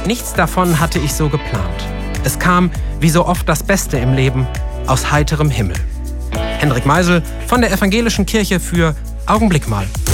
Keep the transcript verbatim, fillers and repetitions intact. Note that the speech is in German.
Nichts davon hatte ich so geplant. Es kam, wie so oft das Beste im Leben, aus heiterem Himmel. Hendrik Meisel von der Evangelischen Kirche für Augenblick mal.